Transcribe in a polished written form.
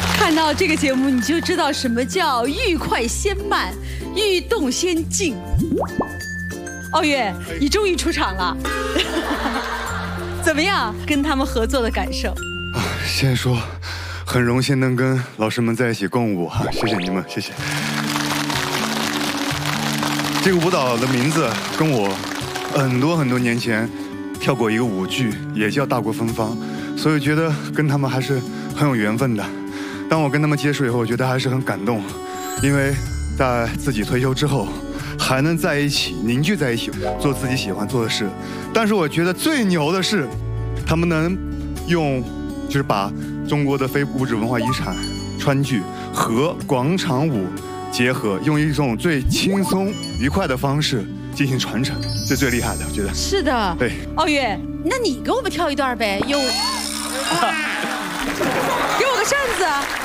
看到这个节目，你就知道什么叫欲快先慢，欲动先静。奥月，你终于出场了，怎么样？跟他们合作的感受？ 先说，很荣幸能跟老师们在一起共舞哈，谢谢你们，谢谢。这个舞蹈的名字跟我很多年前跳过一个舞剧，也叫《大国芬芳》，所以觉得跟他们还是很有缘分的。当我跟他们接触以后，我觉得还是很感动，因为在自己退休之后，还能在一起凝聚在一起，做自己喜欢做的事。但是我觉得最牛的是，他们能就是把中国的非物质文化遗产川剧和广场舞结合，用一种最轻松愉快的方式进行传承，这最厉害的，我觉得。 是的。 对。 奥月，那你给我们跳一段呗，给我个扇子。